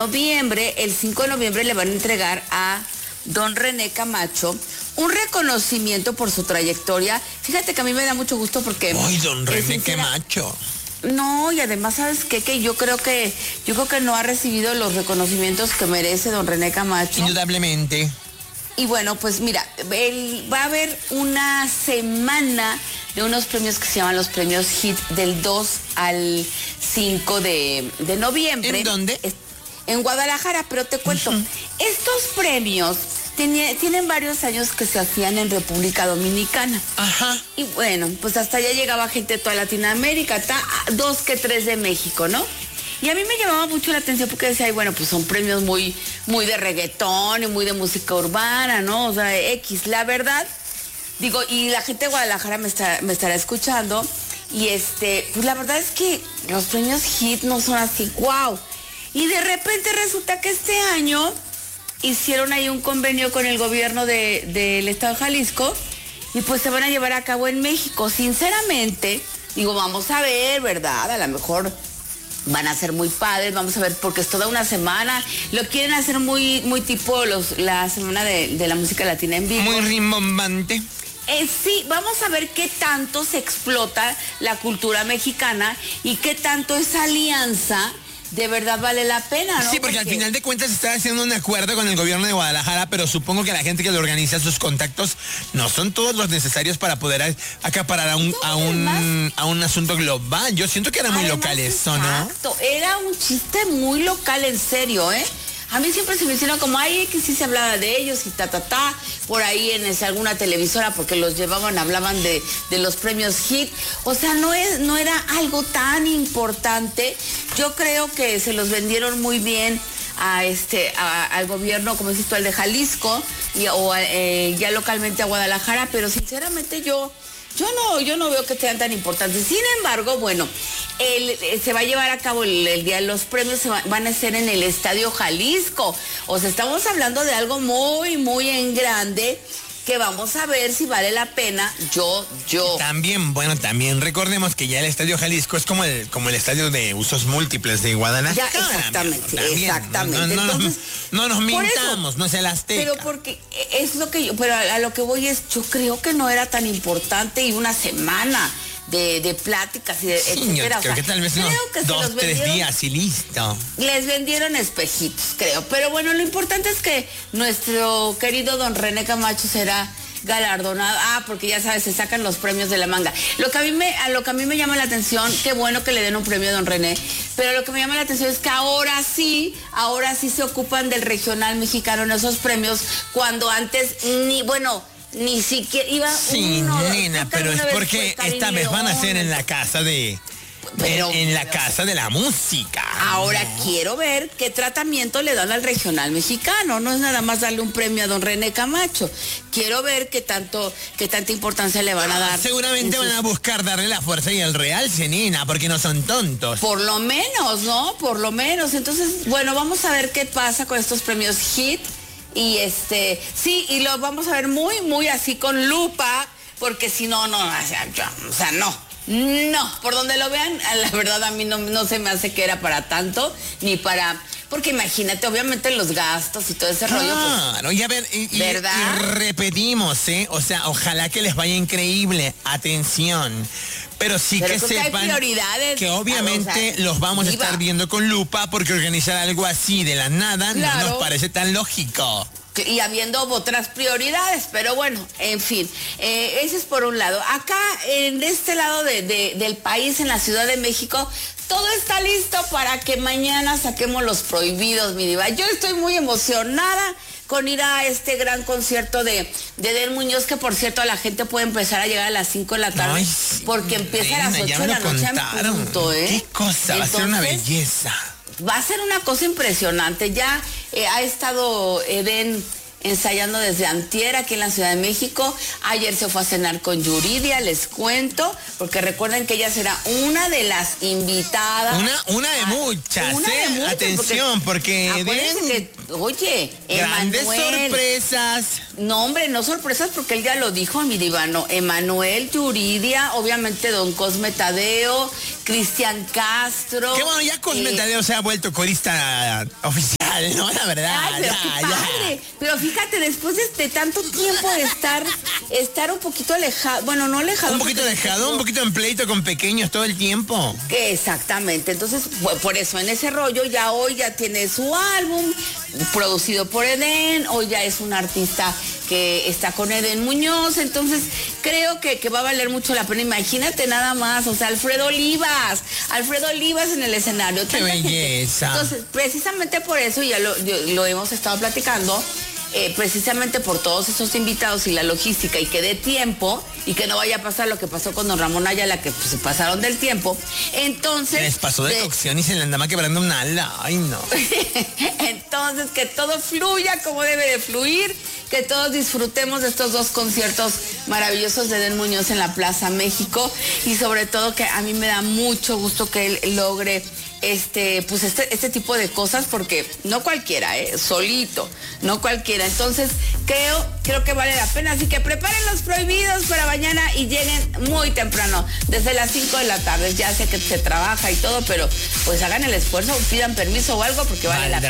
noviembre, el 5 de noviembre, le van a entregar a don René Camacho un reconocimiento por su trayectoria. Fíjate que a mí me da mucho gusto porque... ¡Ay, don René Camacho! No, y además, ¿sabes qué? Que yo creo que no ha recibido los reconocimientos que merece don René Camacho. Indudablemente. Y bueno, pues mira, va a haber una semana de unos premios que se llaman los premios HIT del 2 al 5 de noviembre. ¿En dónde? En Guadalajara, pero te cuento, estos premios tienen varios años que se hacían en República Dominicana. Ajá. Y bueno, pues hasta allá llegaba gente de toda Latinoamérica, 2 que 3 de México, ¿no? Y a mí me llamaba mucho la atención porque decía, ay, bueno, pues son premios muy de reggaetón y muy de música urbana, ¿no? O sea, X, la verdad, digo, y la gente de Guadalajara me estará escuchando, y pues la verdad es que los premios HIT no son así, wow. Y de repente resulta que este año hicieron ahí un convenio con el gobierno del estado de Jalisco, y pues se van a llevar a cabo en México. Sinceramente, digo, vamos a ver, ¿verdad? A lo mejor van a ser muy padres, vamos a ver, porque es toda una semana. Lo quieren hacer muy tipo la semana de la música latina en vivo. Muy rimbombante. Sí, vamos a ver qué tanto se explota la cultura mexicana y qué tanto esa alianza de verdad vale la pena, ¿no? Sí, porque al final de cuentas está haciendo un acuerdo con el gobierno de Guadalajara, pero supongo que la gente que le organiza sus contactos no son todos los necesarios para poder acaparar a un asunto global. Yo siento que era muy local eso, ¿no? Exacto, era un chiste muy local, en serio, ¿eh? A mí siempre se me hicieron como, ay, que sí se hablaba de ellos y por ahí en alguna televisora, porque los llevaban, hablaban de los premios HIT. O sea, no era algo tan importante. Yo creo que se los vendieron muy bien al gobierno, como dices tú, al de Jalisco, ya localmente a Guadalajara, pero sinceramente yo no veo que sean tan importantes. Sin embargo, bueno, se va a llevar a cabo el día de los premios, van a ser en el Estadio Jalisco. O sea, estamos hablando de algo muy, muy en grande, que vamos a ver si vale la pena. También recordemos que ya el Estadio Jalisco es como el estadio de usos múltiples de Guadalajara. Ya, exactamente. Entonces, no nos mintamos, no es el Azteca. Pero porque es lo que pero a lo que voy es, yo creo que no era tan importante, y una semana de pláticas y etcétera. Creo que tal vez unos 2-3 días y listo. Les vendieron espejitos, creo. Pero bueno, lo importante es que nuestro querido don René Camacho será galardonado. Porque ya sabes, se sacan los premios de la manga. A lo que a mí me llama la atención, qué bueno que le den un premio a don René, pero lo que me llama la atención es que ahora sí se ocupan del regional mexicano en esos premios, cuando antes ni siquiera iba nena, pero es porque esta vez van a ser en la casa de... en la casa de la música. Ahora quiero ver qué tratamiento le dan al regional mexicano. No es nada más darle un premio a don René Camacho. Quiero ver qué tanta importancia le van a dar. Seguramente van a buscar darle la fuerza y el realce, nena, porque no son tontos. Por lo menos, ¿no? Por lo menos. Entonces, bueno, vamos a ver qué pasa con estos premios HIT. Y y lo vamos a ver muy, muy así con lupa, porque si no, no, por donde lo vean, la verdad a mí no se me hace que era para tanto, porque imagínate, obviamente los gastos y todo ese rollo. Claro, y a ver, ¿verdad? Y repetimos, o sea, ojalá que les vaya increíble, atención. Pero que sepan que obviamente los vamos a estar viendo con lupa, porque organizar algo así de la nada no nos parece tan lógico. Y habiendo otras prioridades, pero bueno, en fin, ese es por un lado. Acá, en este lado del país, en la Ciudad de México, todo está listo para que mañana saquemos los prohibidos, mi diva. Yo estoy muy emocionada con ir a este gran concierto de Edén Muñoz, que por cierto la gente puede empezar a llegar a las 5 de la tarde, porque empieza a las 8 de la noche en punto, ¿Qué cosa? Va a ser una belleza. Va a ser una cosa impresionante. Ya ha estado Edén ensayando desde antier aquí en la Ciudad de México. Ayer se fue a cenar con Yuridia, les cuento, porque recuerden que ella será una de las invitadas. Una de muchas, atención, porque Edén, oye, grandes sorpresas. No, hombre, no sorpresas, porque él ya lo dijo, mi divano. Emanuel, Yuridia, obviamente don Cosme Tadeo, Cristian Castro. Qué bueno, ya Cosme Tadeo se ha vuelto corista oficial. real, ¿no? La verdad. Ay, pero qué padre. Pero fíjate, después de tanto tiempo de estar un poquito alejado, bueno, no alejado. Un poquito alejado, un poquito en pleito con pequeños todo el tiempo. Exactamente. Entonces, por eso en ese rollo hoy ya tiene su álbum producido por Edén, hoy ya es un artista que está con Edén Muñoz, entonces creo que va a valer mucho la pena. Imagínate nada más, o sea, Alfredo Olivas en el escenario. ¡Qué belleza! Entonces, precisamente por eso, ya lo hemos estado platicando, precisamente por todos esos invitados y la logística y que dé tiempo y que no vaya a pasar lo que pasó con don Ramón Ayala, que pues, se pasaron del tiempo. Entonces... Les pasó de cocción y se le andaba quebrando una ala. Ay, no. Entonces, que todo fluya como debe de fluir, que todos disfrutemos de estos 2 conciertos maravillosos de Edén Muñoz en la Plaza México y sobre todo que a mí me da mucho gusto que él logre este tipo de cosas porque no cualquiera, solito, no cualquiera. Entonces creo que vale la pena, así que preparen los prohibidos para mañana y lleguen muy temprano, desde las 5 de la tarde. Ya sé que se trabaja y todo, pero pues hagan el esfuerzo, pidan permiso o algo porque vale la pena.